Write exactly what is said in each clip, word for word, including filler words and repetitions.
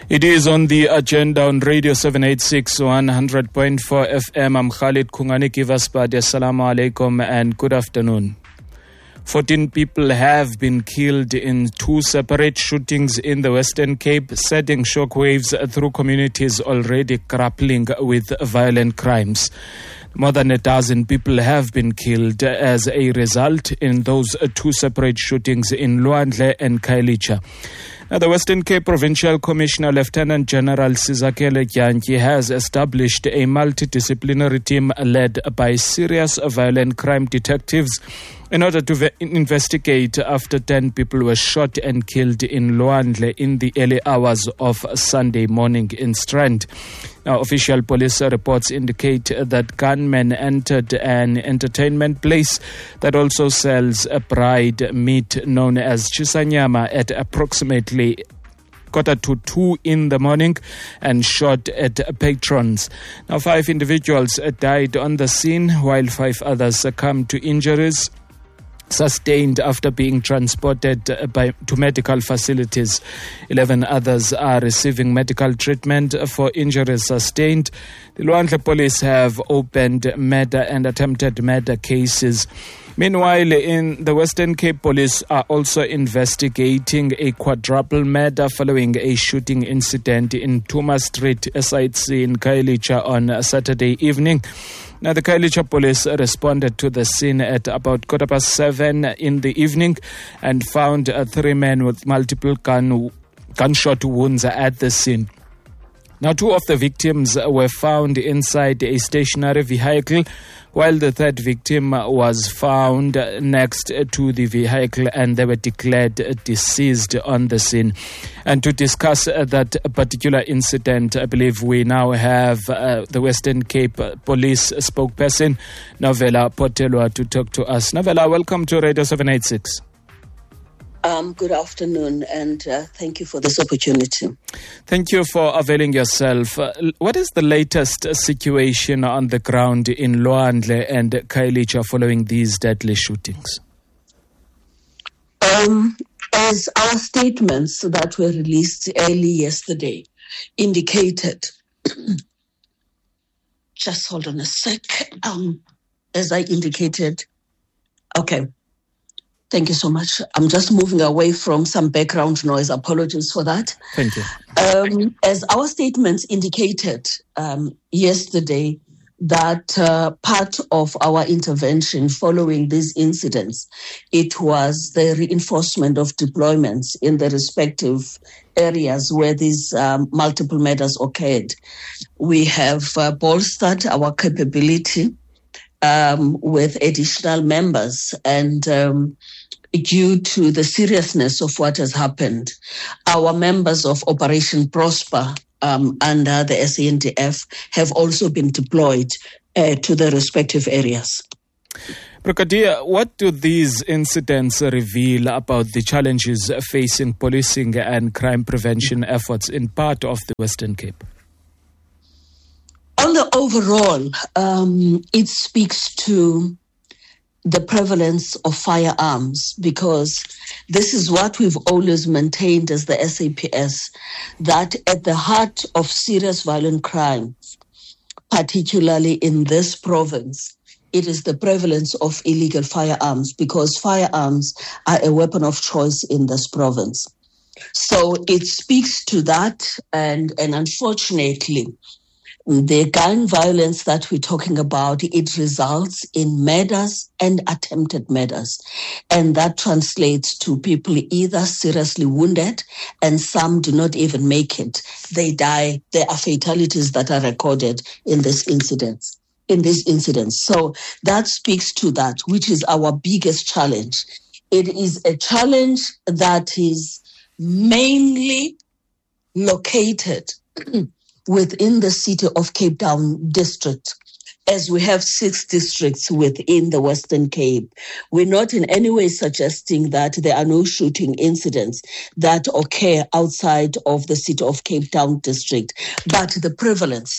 It is on the agenda on Radio seven eighty-six, one hundred point four F M. I'm Khalid Kungani Kivasbadi. Assalamu alaikum and good afternoon. fourteen people have been killed in two separate shootings in the Western Cape, sending shockwaves through communities already grappling with violent crimes. More than a dozen people have been killed as a result in those two separate shootings in Lwandle and Khayelitsha. Now, the Western Cape Provincial Commissioner, Lieutenant General Sizakele Gyanki, has established a multidisciplinary team led by serious violent crime detectives in order to ve- investigate after ten people were shot and killed in Lwandle in the early hours of Sunday morning in Strand. Now, official police reports indicate that gunmen entered an entertainment place that also sells a bride meat known as Chisanyama at approximately quarter to two in the morning and shot at patrons. Now, five individuals died on the scene while five others succumbed to injuries sustained after being transported by, to medical facilities. Eleven others are receiving medical treatment for injuries sustained. The Lwandle police have opened murder and attempted murder cases. Meanwhile, in the Western Cape, police are also investigating a quadruple murder following a shooting incident in Tuma Street, a site C in Khayelitsha on Saturday evening. Now, the Khayelitsha police responded to the scene at about quarter past seven in the evening and found uh, three men with multiple gun, gunshot wounds at the scene. Now, two of the victims were found inside a stationary vehicle, while the third victim was found next to the vehicle and they were declared deceased on the scene. And to discuss that particular incident, I believe we now have uh, the Western Cape Police spokesperson, Novella Potelwa, to talk to us. Novella, welcome to Radio seven eighty-six. Um, good afternoon, and uh, thank you for this opportunity. Thank you for availing yourself. Uh, what is the latest situation on the ground in Lwandle and Khayelitsha following these deadly shootings? Um, as our statements that were released early yesterday indicated, just hold on a sec, um, as I indicated, okay. Thank you so much. I'm just moving away from some background noise. Apologies for that. Thank you. Um, as our statements indicated um, yesterday, that uh, part of our intervention following these incidents, it was the reinforcement of deployments in the respective areas where these um, multiple murders occurred. We have uh, bolstered our capability Um, with additional members, and um, due to the seriousness of what has happened, our members of Operation Prosper um, under the S A N D F have also been deployed uh, to the respective areas. Brigadier, what do these incidents reveal about the challenges facing policing and crime prevention efforts in part of the Western Cape? On the overall, um, it speaks to the prevalence of firearms, because this is what we've always maintained as the S A P S, that at the heart of serious violent crime, particularly in this province, it is the prevalence of illegal firearms, because firearms are a weapon of choice in this province. So it speaks to that, and, and unfortunately, the gun violence that we're talking about, it results in murders and attempted murders. And that translates to people either seriously wounded, and some do not even make it. They die. There are fatalities that are recorded in this incidents, in these incidents. So that speaks to that, which is our biggest challenge. It is a challenge that is mainly located within the city of Cape Town district, as we have six districts within the Western Cape. We're not in any way suggesting that there are no shooting incidents that occur outside of the city of Cape Town district, but the prevalence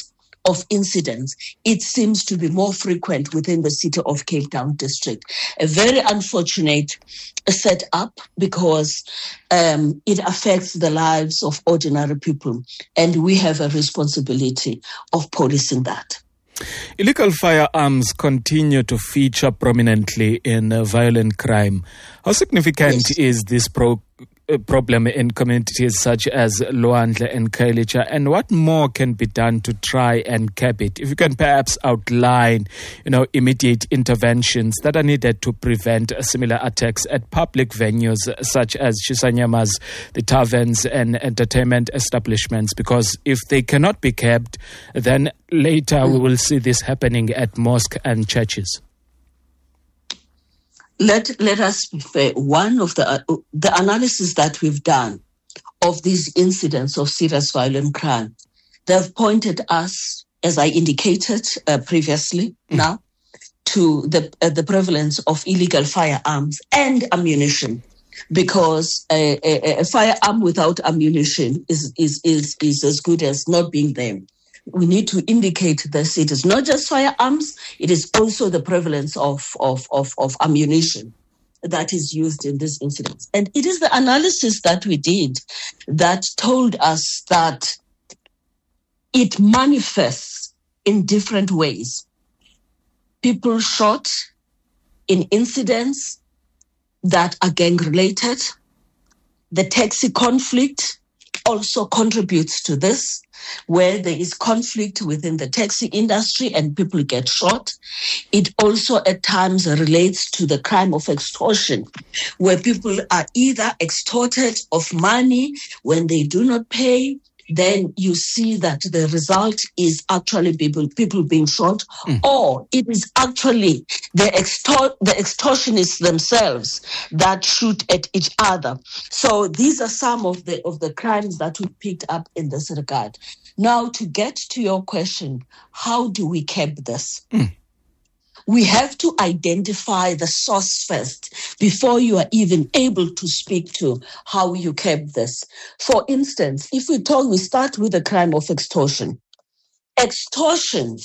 of incidents, it seems to be more frequent within the city of Cape Town district. A very unfortunate setup because um, it affects the lives of ordinary people, and we have a responsibility of policing that. Illegal firearms continue to feature prominently in uh, violent crime. How significant yes. is this pro- uh, problem in communities such as Luandle and Khayelitsha, and what more can be done to try and cap it? If you can perhaps outline, you know, immediate interventions that are needed to prevent uh, similar attacks at public venues such as Chisanyama's, the taverns and entertainment establishments, because if they cannot be kept, then later mm. we will see this happening at mosques and churches. Let let us be fair. One of the uh, the analysis that we've done of these incidents of serious violent crime, they've pointed us, as I indicated uh, previously, mm. now to the uh, the prevalence of illegal firearms and ammunition, because a, a, a firearm without ammunition is is is is as good as not being there. We need to indicate that it is not just firearms, it is also the prevalence of, of, of, of ammunition that is used in these incidents. And it is the analysis that we did that told us that it manifests in different ways. People shot in incidents that are gang-related. The taxi conflict also contributes to this, where there is conflict within the taxi industry and people get shot. It also at times relates to the crime of extortion, where people are either extorted of money when they do not pay. Then you see that the result is actually people people being shot, mm. or it is actually the extor- the extortionists themselves that shoot at each other. So these are some of the of the crimes that we picked up in this regard. Now, to get to your question, how do we cap this? Mm. We have to identify the source first before you are even able to speak to how you kept this. For instance, if we talk, we start with the crime of extortion. Extortion,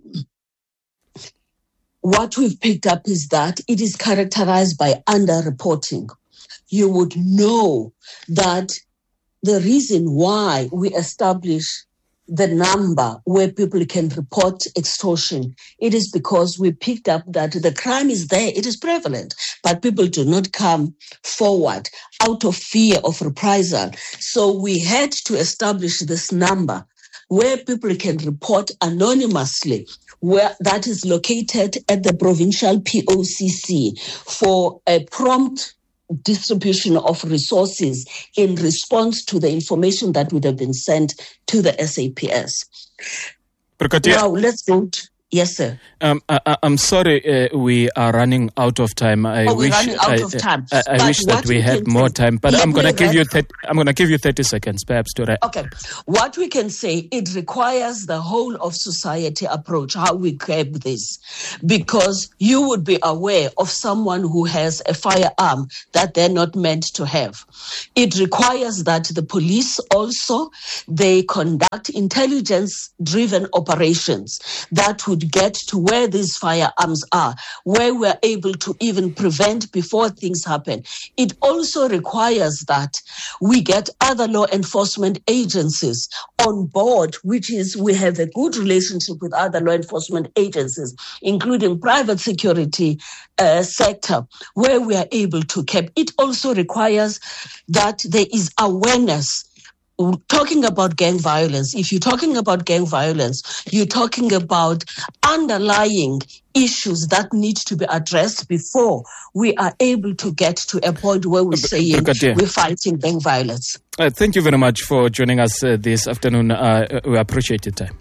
what we've picked up is that it is characterized by underreporting. You would know that the reason why we establish the number where people can report extortion, it is because we picked up that the crime is there, it is prevalent, but people do not come forward out of fear of reprisal. So we had to establish this number where people can report anonymously, where that is located at the provincial P O C C for a prompt distribution of resources in response to the information that would have been sent to the S A P S. Brigadier, now let's go to, yes, sir. Um, I, I'm sorry, uh, we are running out of time. I oh, wish, we're running out I, of time. I, I, I wish that we had more time, but I'm going to give you th- I'm going to give you thirty seconds, perhaps, to write. Okay, what we can say, it requires the whole of society approach how we curb this, because you would be aware of someone who has a firearm that they're not meant to have. It requires that the police also they conduct intelligence-driven operations that would get to where these firearms are, where we're able to even prevent before things happen. It also requires that we get other law enforcement agencies on board, which is we have a good relationship with other law enforcement agencies, including private security uh, sector, where we are able to keep. It also requires that there is awareness. Talking about gang violence, if you're talking about gang violence, you're talking about underlying issues that need to be addressed before we are able to get to a point where we're saying Brigadier, we're fighting gang violence. Uh, thank you very much for joining us uh, this afternoon. Uh, we appreciate your time.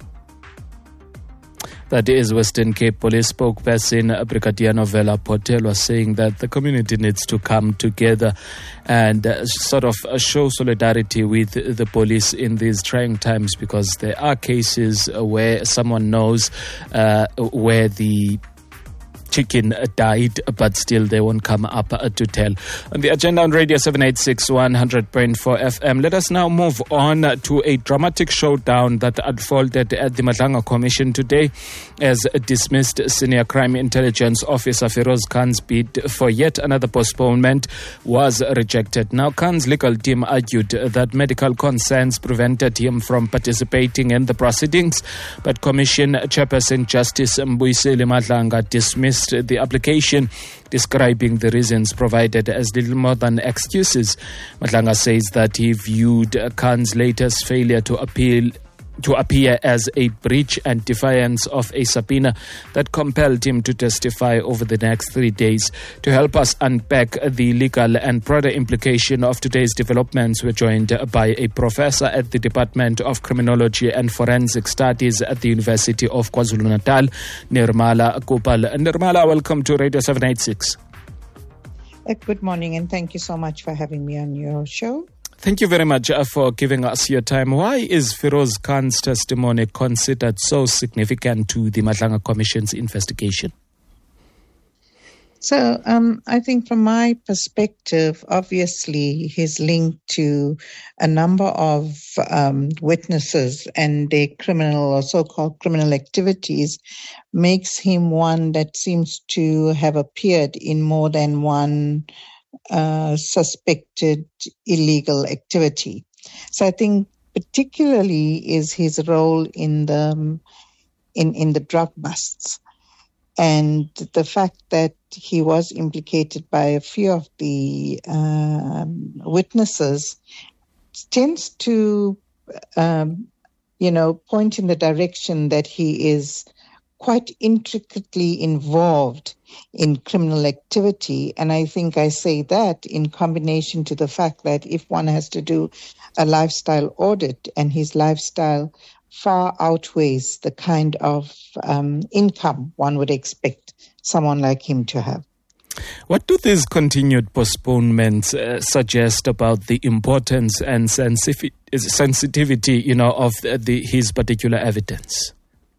That is Western Cape Police spokesperson Brigadier Novella Potelo saying that the community needs to come together and uh, sort of uh, show solidarity with the police in these trying times, because there are cases where someone knows uh, where the chicken died, but still they won't come up to tell. On the agenda on Radio seven eighty-six, one hundred point four F M, let us now move on to a dramatic showdown that unfolded at the Madlanga Commission today as dismissed Senior Crime Intelligence Officer Feroz Khan's bid for yet another postponement was rejected. Now, Khan's legal team argued that medical concerns prevented him from participating in the proceedings, but Commission Chairperson Justice Mbuyisile Madlanga dismissed the application, describing the reasons provided as little more than excuses. Madlanga says that he viewed Khan's latest failure to appeal to appear as a breach and defiance of a subpoena that compelled him to testify over the next three days. To help us unpack the legal and broader implication of today's developments, we're joined by a professor at the Department of Criminology and Forensic Studies at the University of KwaZulu-Natal, Nirmala Gopal. Nirmala, welcome to Radio seven eighty-six. Uh, good morning, and thank you so much for having me on your show. Thank you very much uh, for giving us your time. Why is Feroz Khan's testimony considered so significant to the Madlanga Commission's investigation? So um, I think from my perspective, obviously his link to a number of um, witnesses and their criminal or so-called criminal activities makes him one that seems to have appeared in more than one Uh, suspected illegal activity. So I think particularly is his role in the in in the drug busts, and the fact that he was implicated by a few of the uh, witnesses tends to um, you know point in the direction that he is quite intricately involved in criminal activity. And I think I say that in combination to the fact that if one has to do a lifestyle audit and his lifestyle far outweighs the kind of um, income one would expect someone like him to have. What do these continued postponements uh, suggest about the importance and sensifi- sensitivity, you know, of the, the, his particular evidence?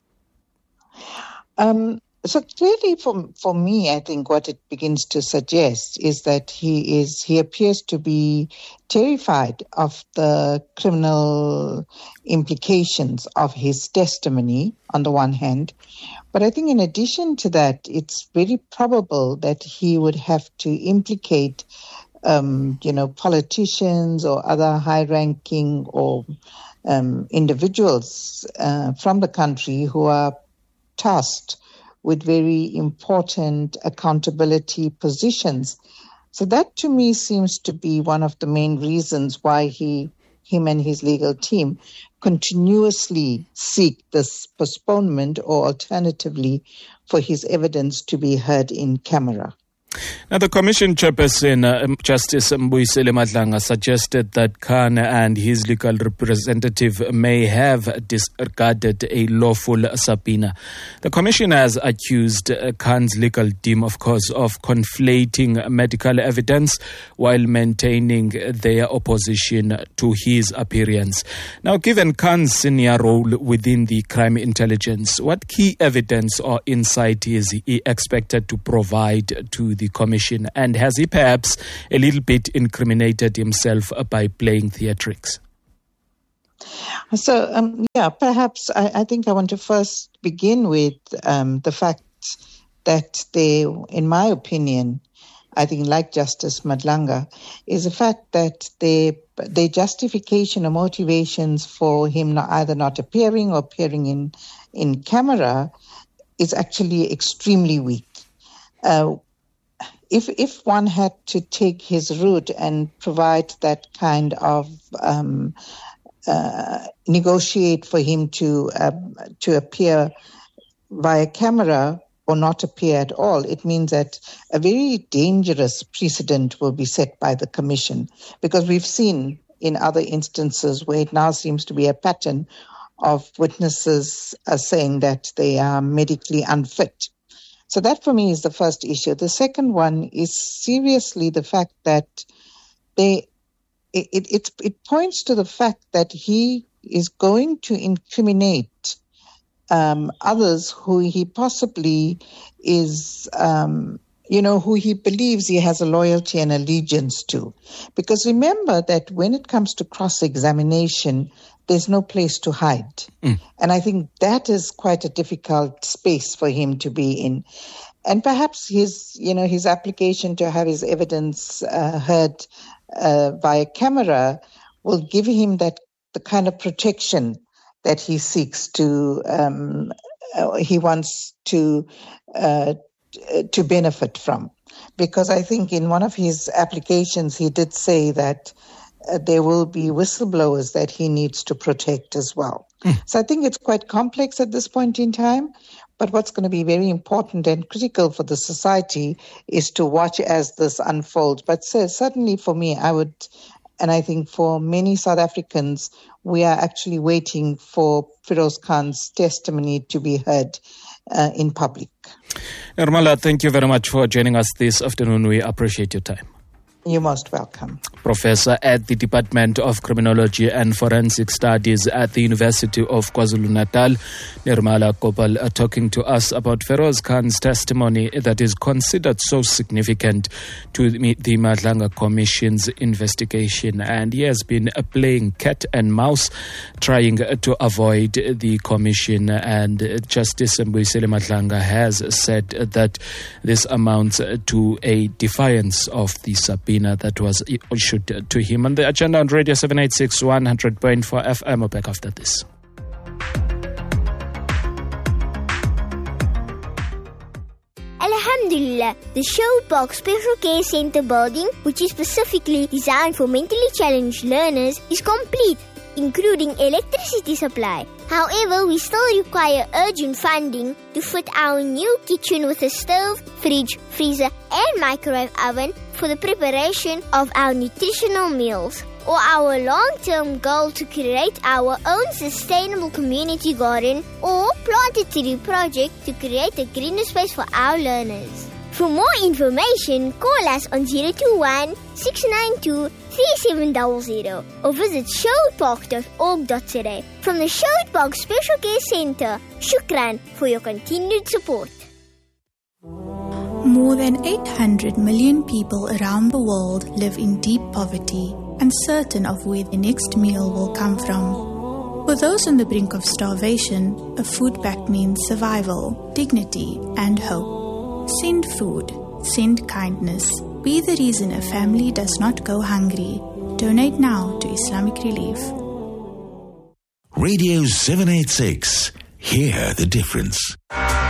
Um, so clearly for, for me, I think what it begins to suggest is that he is, he appears to be terrified of the criminal implications of his testimony on the one hand. But I think in addition to that, it's very probable that he would have to implicate, um, you know, politicians or other high-ranking or um, individuals uh, from the country who are tasked with very important accountability positions. So that to me seems to be one of the main reasons why he, him and his legal team continuously seek this postponement or alternatively for his evidence to be heard in camera. Now, the Commission Chairperson, uh, Justice Mbuyisile Madlanga, suggested that Khan and his legal representative may have disregarded a lawful subpoena. The Commission has accused uh, Khan's legal team, of course, of conflating medical evidence while maintaining their opposition to his appearance. Now, given Khan's senior role within the crime intelligence, what key evidence or insight is he expected to provide to the Commission, and has he perhaps a little bit incriminated himself by playing theatrics? So, um, yeah, perhaps I, I think I want to first begin with um, the fact that they, in my opinion, I think like Justice Madlanga, is the fact that they, their justification or motivations for him not, either not appearing or appearing in, in camera is actually extremely weak. Uh, If if one had to take his route and provide that kind of um, uh, negotiate for him to uh, to appear via camera or not appear at all, it means that a very dangerous precedent will be set by the Commission, because we've seen in other instances where it now seems to be a pattern of witnesses uh, saying that they are medically unfit. So that for me is the first issue. The second one is seriously the fact that they it it, it points to the fact that he is going to incriminate um, others who he possibly is, um, you know, who he believes he has a loyalty and allegiance to. Because remember that when it comes to cross-examination, there's no place to hide. Mm. And I think that is quite a difficult space for him to be in. And perhaps his, you know, his application to have his evidence uh, heard uh, via camera will give him that the kind of protection that he seeks to, um, uh, he wants to uh, to benefit from. Because I think in one of his applications, he did say that uh, there will be whistleblowers that he needs to protect as well. Mm. So I think it's quite complex at this point in time. But what's going to be very important and critical for the society is to watch as this unfolds. But certainly for me, I would, and I think for many South Africans, we are actually waiting for Feroz Khan's testimony to be heard uh, in public. Nirmala, thank you very much for joining us this afternoon. We appreciate your time. You're most welcome. Professor at the Department of Criminology and Forensic Studies at the University of KwaZulu-Natal, Nirmala Gopal, uh, talking to us about Feroz Khan's testimony that is considered so significant to the, the Madlanga Commission's investigation. And he has been uh, playing cat and mouse, trying uh, to avoid the commission. And uh, Justice Mbuyiseni Madlanga has said uh, that this amounts uh, to a defiance of the subpoena that was issued to him. On the agenda on Radio seven eighty-six, one hundred point four F M. We'll back after this. Alhamdulillah, the Showbox Special Care Center building, which is specifically designed for mentally challenged learners, is complete, including electricity supply. However, we still require urgent funding to fit our new kitchen with a stove, fridge, freezer, and microwave oven for the preparation of our nutritional meals, or our long-term goal to create our own sustainable community garden or plant a tree project to create a greener space for our learners. For more information, call us on zero two one, six nine two, three seven zero zero or visit showpark dot org dot za. From the Showpark Special Care Center, shukran for your continued support. More than eight hundred million people around the world live in deep poverty, uncertain of where the next meal will come from. For those on the brink of starvation, a food pact means survival, dignity, and hope. Send food. Send kindness. Be the reason a family does not go hungry. Donate now to Islamic Relief. Radio seven eighty-six. Hear the difference.